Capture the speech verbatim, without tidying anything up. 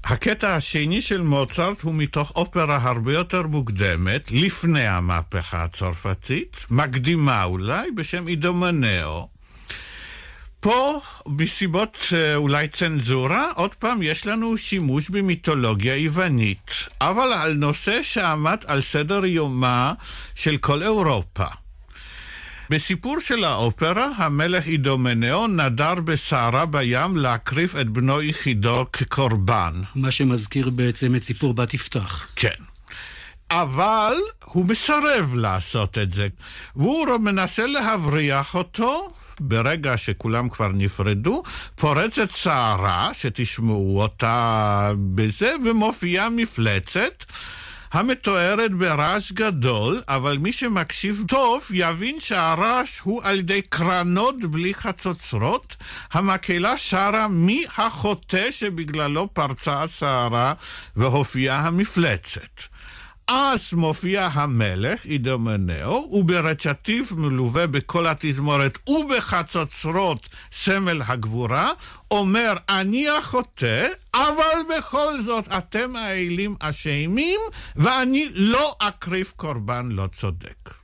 הקטע השני של מוצרט הוא מתוך אופרה הרבה יותר מוקדמת, לפני המהפכה הצרפתית, מקדימה אולי, בשם אידומנאו. פה, בסיבות אולי צנזורה, עוד פעם יש לנו שימוש במיתולוגיה יוונית, אבל על נושא שעמד על סדר יומה של כל אירופה. בסיפור של האופרה, המלך אידומנאו נדר בסערה בים להקריב את בנו יחידו כקורבן. מה שמזכיר בעצם את סיפור בת יפתח. כן. אבל הוא מסרב לעשות את זה. והוא מנסה להבריח אותו, ברגע שכולם כבר נפרדו, פורצת סערה, שתשמעו אותה בזה, ומופיעה מפלצת, המתוארת ברעש גדול, אבל מי שמקשיב טוב יבין שהרעש הוא על ידי קרנות בלי חצוצרות. המקהלה שרה מי החוטא שבגללו פרצה הסערה והופיעה המפלצת. אז מופיע המלך אידומנאו, וברצ'טיב מלווה בכל התזמורת ובחצוצרות סמל הגבורה, אומר אני החוטא, אבל בכל זאת אתם האלים אשמים, ואני לא אקריב קורבן לא צודק.